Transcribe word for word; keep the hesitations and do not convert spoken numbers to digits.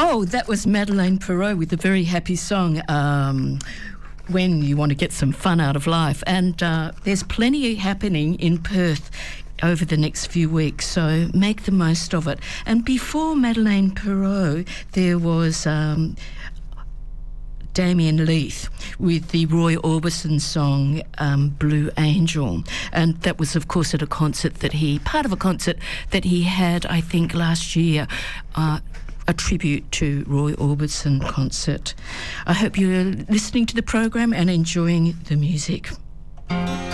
Oh, that was Madeleine Perrot with a very happy song, um, When You Want to Get Some Fun Out of Life. And uh, there's plenty happening in Perth over the next few weeks, so make the most of it. And before Madeleine Perrot, there was um, Damien Leith with the Roy Orbison song um, Blue Angel. And that was, of course, at a concert that he, part of a concert that he had, I think, last year, uh, a tribute to Roy Orbison concert. I hope you're listening to the program and enjoying the music.